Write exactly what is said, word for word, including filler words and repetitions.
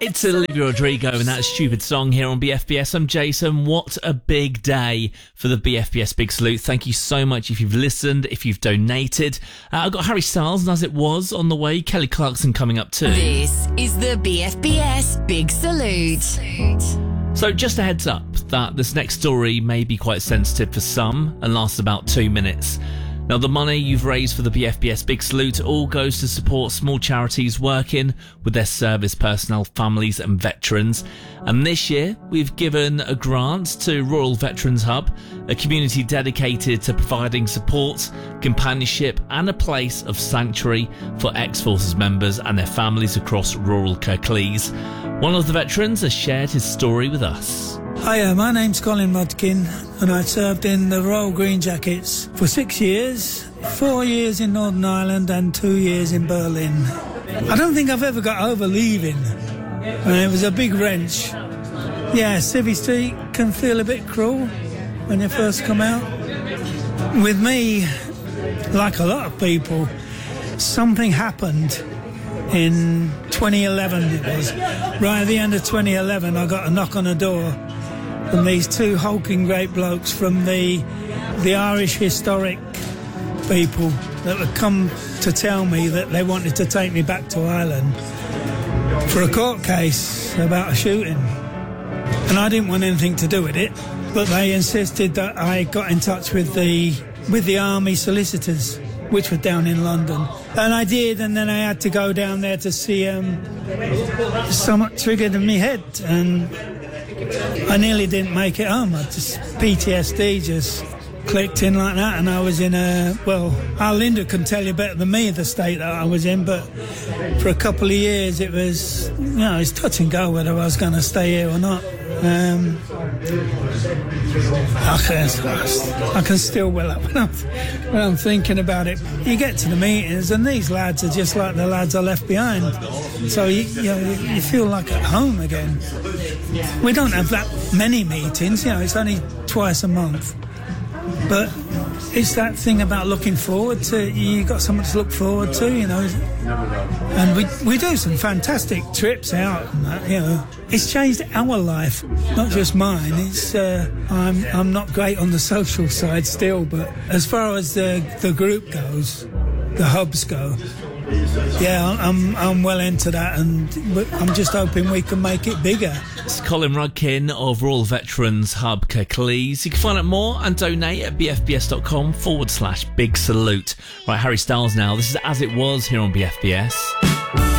It's Olivia Rodrigo and that stupid song here on B F B S. I'm Jason. What a big day for the B F B S Big Salute. Thank you so much if you've listened, if you've donated. Uh, I've got Harry Styles and As It Was on the way. Kelly Clarkson coming up too. This is the B F B S Big Salute. So just a heads up that this next story may be quite sensitive for some and lasts about two minutes. Now, the money you've raised for the B F B S Big Salute all goes to support small charities working with their service personnel, families and veterans. And this year, we've given a grant to Rural Veterans Hub, a community dedicated to providing support, companionship and a place of sanctuary for ex-forces members and their families across rural Kirklees. One of the veterans has shared his story with us. Hiya, my name's Colin Mudkin and I served in the Royal Green Jackets for six years, four years in Northern Ireland and two years in Berlin. I don't think I've ever got over leaving. And it was a big wrench. Yeah, Civvy Street can feel a bit cruel when you first come out. With me, like a lot of people, something happened in twenty eleven it was. Right at the end of twenty eleven I got a knock on the door from these two hulking great blokes from the the Irish historic people that would come to tell me that they wanted to take me back to Ireland for a court case about a shooting. And I didn't want anything to do with it, but they insisted that I got in touch with the with the army solicitors, which were down in London. And I did, and then I had to go down there to see um, something triggered in my head, and I nearly didn't make it home. I just, P T S D just clicked in like that, and I was in a, well, our Linda can tell you better than me the state that I was in, but for a couple of years it was, you know, it's touch and go whether I was going to stay here or not. Um, I, can, I can still well up when I'm, when I'm thinking about it. You get to the meetings and these lads are just like the lads I left behind. So you, you know, you feel like at home again. We don't have that many meetings, you know, it's only twice a month. But it's that thing about looking forward to, you got something to look forward to, you know. And we we do some fantastic trips out and that, you know. It's changed our life, not just mine. It's uh, I'm I'm not great on the social side still, but as far as the the group goes, the hubs go, yeah, I'm I'm well into that, and I'm just hoping we can make it bigger. It's Colin Rudkin of Rural Veterans Hub Kirklees. You can find out more and donate at bfbs.com forward slash big salute. Right, Harry Styles now. This is As It Was here on B F B S.